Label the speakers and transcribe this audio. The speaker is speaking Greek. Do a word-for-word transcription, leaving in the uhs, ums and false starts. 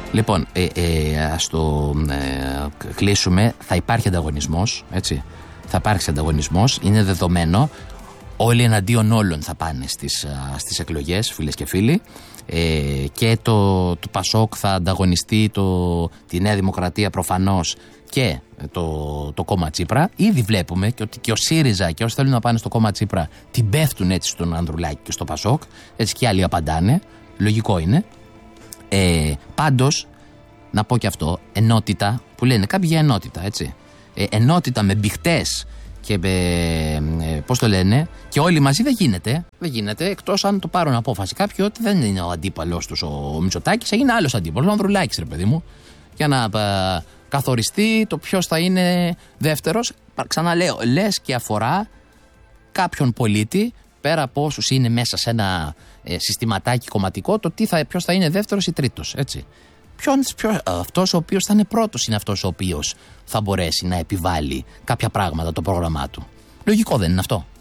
Speaker 1: Λοιπόν, ε, ε, ας το ε, κλείσουμε. Θα υπάρχει ανταγωνισμός, έτσι. Θα υπάρξει ανταγωνισμός, είναι δεδομένο. Όλοι εναντίον όλων θα πάνε στις, στις εκλογές, φίλες και φίλοι. Ε, και το, το Πασόκ θα ανταγωνιστεί το, τη Νέα Δημοκρατία προφανώς και το, το κόμμα Τσίπρα. Ήδη βλέπουμε και ότι και ο ΣΥΡΙΖΑ και όσοι θέλουν να πάνε στο κόμμα Τσίπρα την πέφτουν έτσι στον Ανδρουλάκη και στο Πασόκ. Έτσι και άλλοι απαντάνε. Λογικό είναι. Ε, πάντως, να πω και αυτό, ενότητα που λένε κάποιοι για ενότητα, έτσι. Ε, ενότητα με μπιχτές και με, ε, πώς το λένε, και όλοι μαζί δεν γίνεται. Δεν γίνεται, εκτός αν το πάρουν απόφαση κάποιοι ότι δεν είναι ο αντίπαλος τους ο Μητσοτάκης, έγινε άλλος αντίπαλος, ο Ανδρουλάκης, ρε παιδί μου, για να ε, καθοριστεί το ποιος θα είναι δεύτερος. Ξαναλέω, λες και αφορά κάποιον πολίτη, πέρα από όσους είναι μέσα σε ένα ε, συστηματάκι κομματικό, το τι θα, ποιος θα είναι δεύτερος ή τρίτος, έτσι. Ποιος, ποιος, αυτός ο οποίος θα είναι πρώτος είναι αυτός ο οποίος θα μπορέσει να επιβάλλει κάποια πράγματα το πρόγραμμά του. Λογικό δεν είναι αυτό?